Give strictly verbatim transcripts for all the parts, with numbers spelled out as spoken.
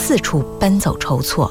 四处奔走筹措。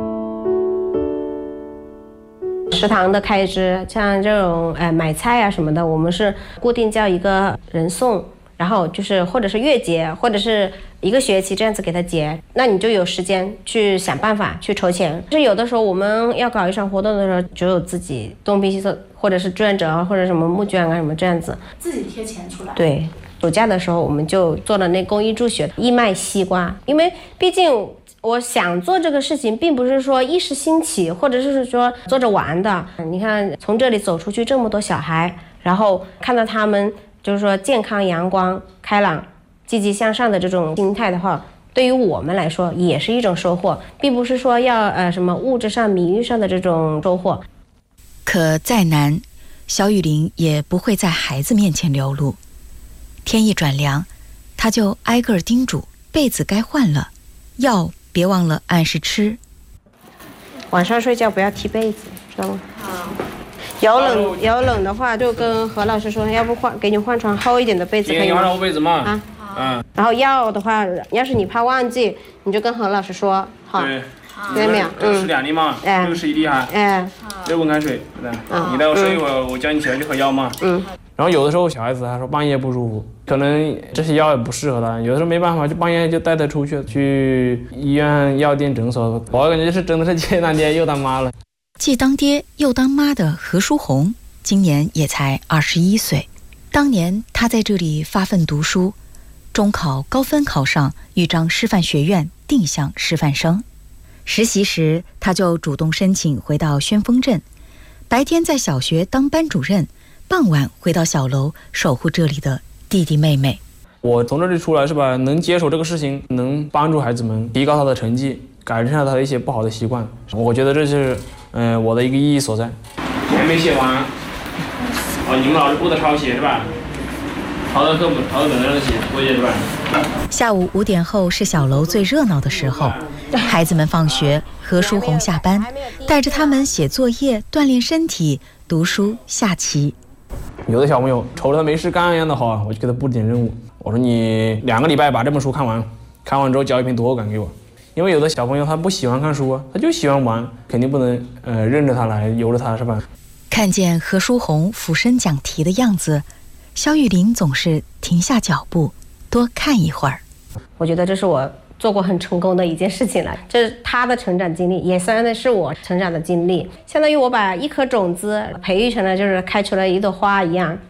食堂的开支，像这种呃买菜啊什么的，我们是固定叫一个人送，然后就是或者是月结，或者是一个学期这样子给他结，那你就有时间去想办法去筹钱。就是有的时候我们要搞一场活动的时候，只有自己东拼西凑，或者是志愿者或者什么募捐啊什么这样子， 自己贴钱出来。 对，暑假的时候我们就做了那公益助学，义卖西瓜，因为毕竟我想做这个事情，并不是说一时兴起，或者是说做着玩的。你看，从这里走出去这么多小孩，然后看到他们就是说健康、阳光、开朗、积极向上的这种心态的话，对于我们来说也是一种收获，并不是说要呃什么物质上、名誉上的这种收获。 可再难，小雨林也不会在孩子面前流露。天一转凉，他就挨个叮嘱被子该换了，药别忘了按时吃。 晚上睡觉不要踢被子，知道吗？好。有冷有冷的话，就跟何老师说，要不换给你换床厚一点的被子。 今天你换上我被子嘛？ 啊。嗯。然后药的话，要是你怕忘记，你就跟何老师说，好。 对。 对没有？ 这个是两粒嘛？ 哎。 这个是一粒哈。 哎。 热温开水，嗯。你待会睡一会儿，我叫你起来去喝药嘛。 嗯。 然后有的时候小孩子他说半夜不舒服，可能这些药也不适合他，有的时候没办法，就半夜就带他出去，去医院、药店、诊所。我感觉是真的是既当爹又当妈了。 既当爹又当妈的何书红，今年也才二十一岁。当年他在这里发奋读书，中考高分考上豫章师范学院，定向师范生。实习时，他就主动申请回到宣丰镇，白天在小学当班主任，傍晚回到小楼守护这里的弟弟妹妹。 我从这里出来是吧，能接手这个事情，能帮助孩子们提高他的成绩，改善他的一些不好的习惯，我觉得这是嗯、呃、我的一个意义所在。还没写完，哦，你们老师布的抄写是吧？抄到课本，抄到本子上写作业是吧？ 下午五点后是小楼最热闹的时候，孩子们放学，何书红下班，带着他们写作业、锻炼身体、读书、下棋。 有的小朋友瞅着他没事干一样的好，我就给他布点任务。我说你两个礼拜把这本书看完，看完之后交一篇读后感给我。因为有的小朋友他不喜欢看书啊，他就喜欢玩，肯定不能呃任着他来，由着他是吧？ 看见何书红俯身讲题的样子，肖玉玲总是停下脚步，多看一会儿。 我觉得这是我做过很成功的一件事情了，这是他的成长经历，也算的是我成长的经历，相当于我把一颗种子培育成了就是开出了一朵花一样。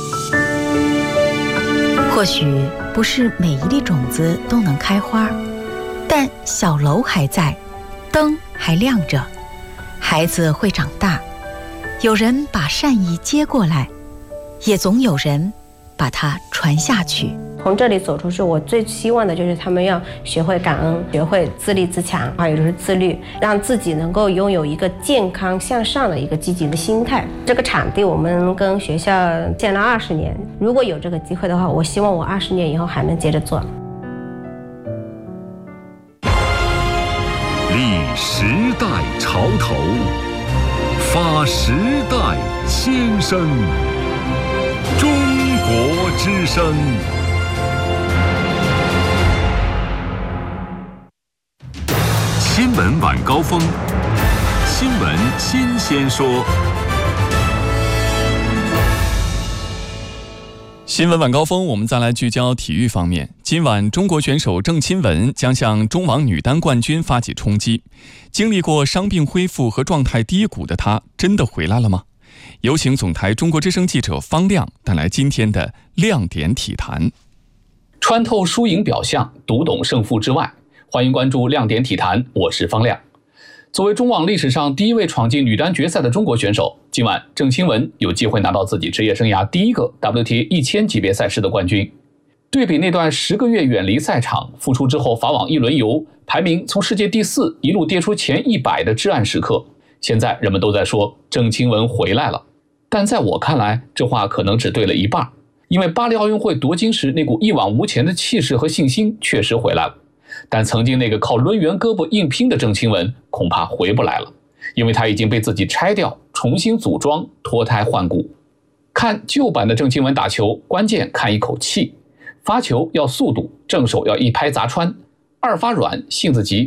或许不是每一粒种子都能开花，但小楼还在，灯还亮着，孩子会长大，有人把善意接过来，也总有人把它传下去。 从这里走出去，我最希望的就是他们要学会感恩，学会自立自强，还有就是自律，让自己能够拥有一个健康向上的一个积极的心态。这个场地我们跟学校建了二十年，如果有这个机会的话，我希望我二十年以后还能接着做。 立时代潮头，发时代先声，中国之声。新闻晚高峰，新闻新鲜说。 新闻晚高峰，我们再来聚焦体育方面。今晚，中国选手郑钦文将向中网女单冠军发起冲击。经历过伤病恢复和状态低谷的她，真的回来了吗？有请总台中国之声记者方亮带来今天的亮点体坛。 穿透输赢表象，读懂胜负之外。欢迎关注亮点体坛，我是方亮。作为中网历史上第一位闯进女单决赛的中国选手，今晚郑钦文有机会拿到自己职业生涯第一个 W T A 一千级别赛事的冠军。对比那段十个月远离赛场，复出之后法网一轮游，排名从世界第四一路跌出前一百的至暗时刻，现在人们都在说郑钦文回来了。但在我看来，这话可能只对了一半，因为巴黎奥运会夺金时那股一往无前的气势和信心确实回来了。但曾经那个靠抡圆胳膊硬拼的郑钦文恐怕回不来了，因为他已经被自己拆掉，重新组装，脱胎换骨。看旧版的郑钦文打球，关键看一口气，发球要速度，正手要一拍砸穿，二发软，性子急，